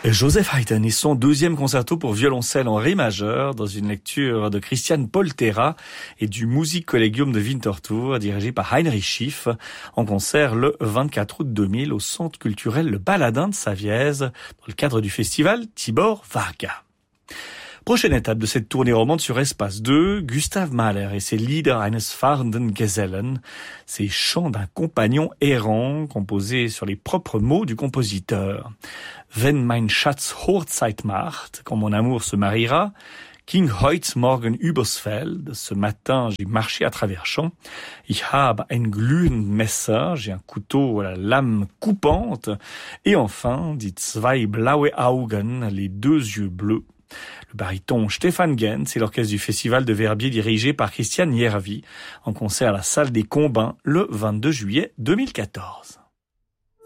Joseph Haydn et son deuxième concerto pour violoncelle en ré majeur dans une lecture de Christian Poltera et du Musikkollegium de Winterthur dirigé par Heinrich Schiff en concert le 24 août 2000 au Centre culturel Le Baladin de Savièse dans le cadre du festival Tibor Varga. Prochaine étape de cette tournée romande sur Espace 2, Gustav Mahler et ses Lieder eines fahrenden Gesellen, ces chants d'un compagnon errant composés sur les propres mots du compositeur. Wenn mein Schatz Hochzeit macht, quand mon amour se mariera, Ging heut morgen übers Feld, ce matin j'ai marché à travers champs. Ich habe ein glühendes Messer, j'ai un couteau à la lame coupante. Et enfin, die zwei blaue Augen, les deux yeux bleus. Le baryton Stefan Gens et l'orchestre du Festival de Verbier dirigé par Christian Järvi en concert à la salle des Combins le 22 juillet 2014.